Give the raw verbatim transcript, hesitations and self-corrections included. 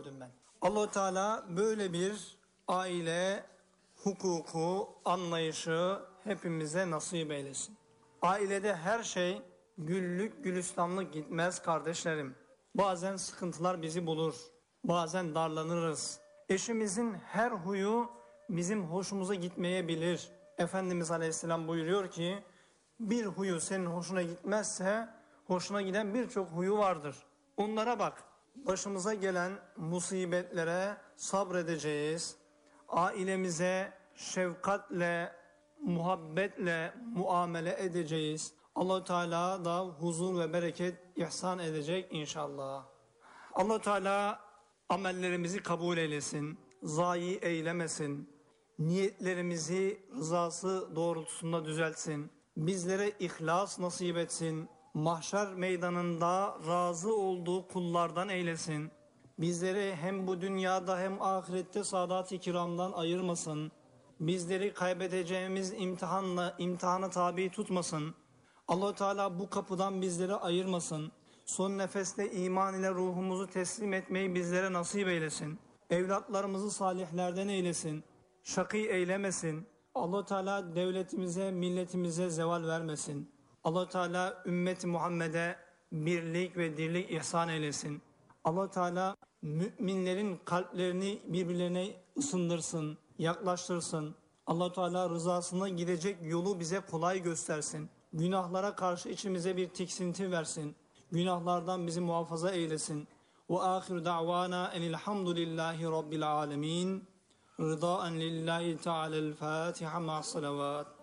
gördüm ben. Allah-u Teala böyle bir aile hukuku, anlayışı hepimize nasip eylesin. Ailede her şey güllük gülistanlık gitmez kardeşlerim. Bazen sıkıntılar bizi bulur. Bazen darlanırız. Eşimizin her huyu bizim hoşumuza gitmeyebilir. Efendimiz Aleyhisselam buyuruyor ki bir huyu senin hoşuna gitmezse hoşuna giden birçok huyu vardır. Onlara bak. Başımıza gelen musibetlere sabredeceğiz. Ailemize şefkatle, muhabbetle muamele edeceğiz. Allah-u Teala da huzur ve bereket ihsan edecek inşallah. Allah-u Teala amellerimizi kabul eylesin, zayi eylemesin, niyetlerimizi rızası doğrultusunda düzeltsin, bizlere ihlas nasip etsin, mahşer meydanında razı olduğu kullardan eylesin, bizleri hem bu dünyada hem ahirette saadat-ı kiramdan ayırmasın, bizleri kaybedeceğimiz imtihanla imtihana tabi tutmasın, Allah-u Teala bu kapıdan bizleri ayırmasın, son nefeste iman ile ruhumuzu teslim etmeyi bizlere nasip eylesin, evlatlarımızı salihlerden eylesin, şakî eylemesin, Allah-u Teala devletimize, milletimize zeval vermesin, Allah-u Teala ümmeti Muhammed'e birlik ve dirlik ihsan eylesin, Allah-u Teala müminlerin kalplerini birbirlerine ısındırsın, yaklaştırsın, Allah-u Teala rızasına gidecek yolu bize kolay göstersin, günahlara karşı içimize bir tiksinti versin, günahlardan bizi muhafaza eylesin. Ve ahir da'vana enilhamdülillahi rabbil alemin. Rıdaen lillahi teala'l-Fatiha ma'as salavat.